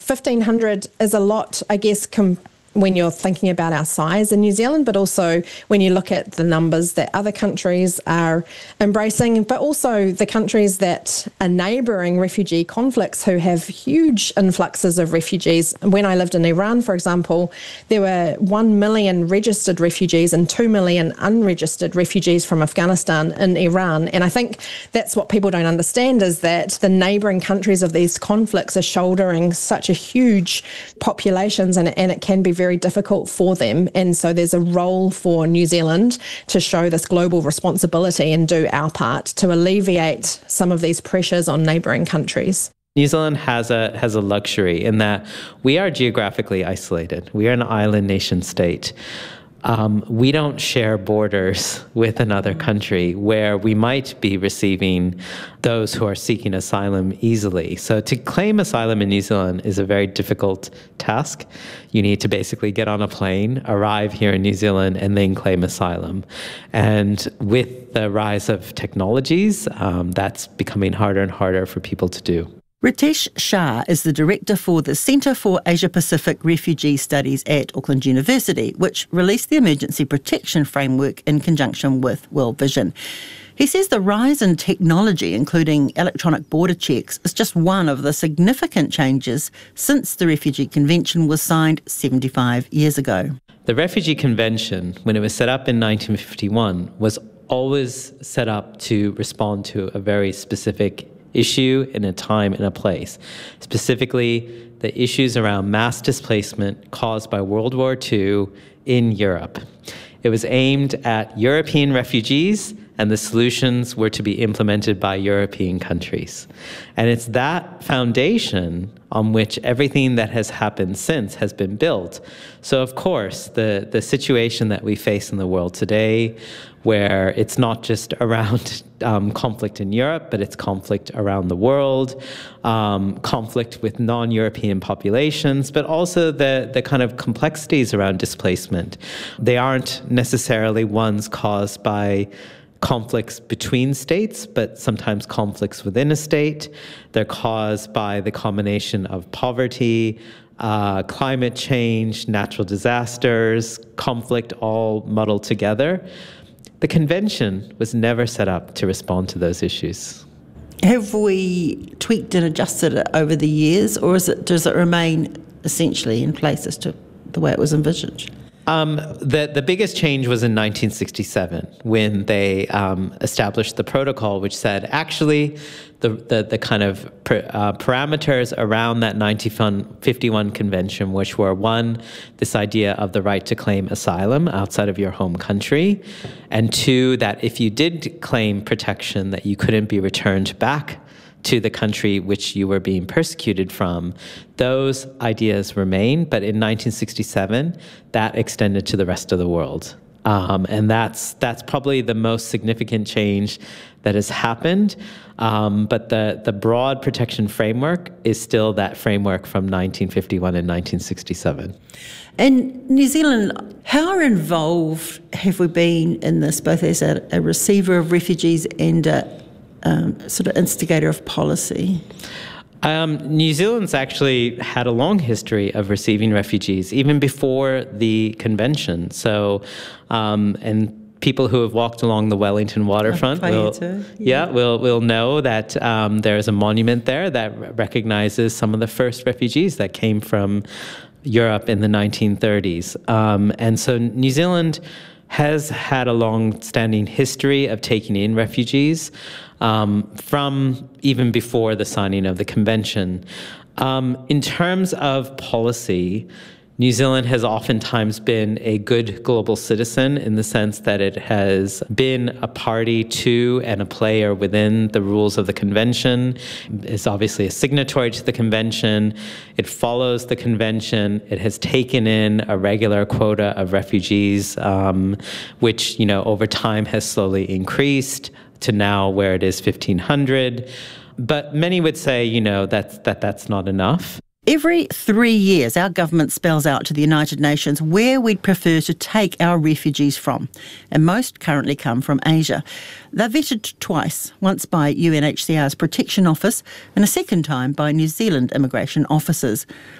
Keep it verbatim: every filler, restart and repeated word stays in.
fifteen hundred is a lot, I guess, com- when you're thinking about our size in New Zealand, but also when you look at the numbers that other countries are embracing, but also the countries that are neighbouring refugee conflicts who have huge influxes of refugees. When I lived in Iran, for example, there were one million registered refugees and two million unregistered refugees from Afghanistan in Iran. And I think that's what people don't understand, is that the neighbouring countries of these conflicts are shouldering such a huge populations, and, and it can be very difficult for them. And so there's a role for New Zealand to show this global responsibility and do our part to alleviate some of these pressures on neighbouring countries. New Zealand has a has a luxury in that we are geographically isolated. We are an island nation state. Um, we don't share borders with another country where we might be receiving those who are seeking asylum easily. So to claim asylum in New Zealand is a very difficult task. You need to basically get on a plane, arrive here in New Zealand, and then claim asylum. And with the rise of technologies, um, that's becoming harder and harder for people to do. Ritesh Shah is the director for the Centre for Asia-Pacific Refugee Studies at Auckland University, which released the Emergency Protection Framework in conjunction with World Vision. He says the rise in technology, including electronic border checks, is just one of the significant changes since the Refugee Convention was signed seventy-five years ago. The Refugee Convention, when it was set up in nineteen fifty-one, was always set up to respond to a very specific issue in a time and a place, specifically the issues around mass displacement caused by World War Two in Europe. It was aimed at European refugees, and the solutions were to be implemented by European countries. And it's that foundation on which everything that has happened since has been built. So of course, the, the situation that we face in the world today, where it's not just around um, conflict in Europe, but it's conflict around the world, um, conflict with non-European populations, but also the, the kind of complexities around displacement. They aren't necessarily ones caused by conflicts between states, but sometimes conflicts within a state. They're caused by the combination of poverty, uh, climate change, natural disasters, conflict all muddled together. The convention was never set up to respond to those issues. Have we tweaked and adjusted it over the years, or is it, does it remain essentially in place as to the way it was envisaged? Um, the, the biggest change was in nineteen sixty-seven when they um, established the protocol, which said actually the, the, the kind of per, uh, parameters around that nineteen fifty-one convention, which were one, this idea of the right to claim asylum outside of your home country, and two, that if you did claim protection, that you couldn't be returned back to the country which you were being persecuted from. Those ideas remain, but in nineteen sixty-seven, that extended to the rest of the world. Um, and that's that's probably the most significant change that has happened. Um, but the, the broad protection framework is still that framework from nineteen fifty-one and nineteen sixty-seven. And New Zealand, how involved have we been in this, both as a, a receiver of refugees and a Um, sort of instigator of policy? Um, New Zealand's actually had a long history of receiving refugees, even before the convention. So, um, and people who have walked along the Wellington waterfront will, yeah. yeah, will will know that um, there is a monument there that recognizes some of the first refugees that came from Europe in the nineteen thirties. Um, and so New Zealand has had a long-standing history of taking in refugees um, from even before the signing of the convention. Um, in terms of policy, New Zealand has oftentimes been a good global citizen in the sense that it has been a party to and a player within the rules of the convention. It's obviously a signatory to the convention. It follows the convention. It has taken in a regular quota of refugees, um, which, you know, over time has slowly increased to now where it is fifteen hundred. But many would say, you know, that's, that that's not enough. Every three years, our government spells out to the United Nations where we'd prefer to take our refugees from, and most currently come from Asia. They're vetted twice, once by U N H C R's Protection Office and a second time by New Zealand immigration officers.